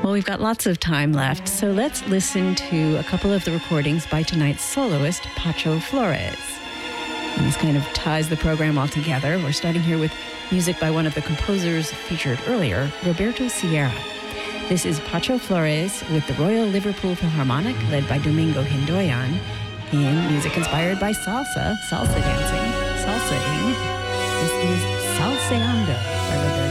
Well, we've got lots of time left, so let's listen to a couple of the recordings by tonight's soloist, Pacho Flores. And this kind of ties the program all together. We're starting here with music by one of the composers featured earlier, Roberto Sierra. This is Pacho Flores with the Royal Liverpool Philharmonic, led by Domingo Hindoyan, in music inspired by salsa dancing, salsaing. This is Salseando by Roberto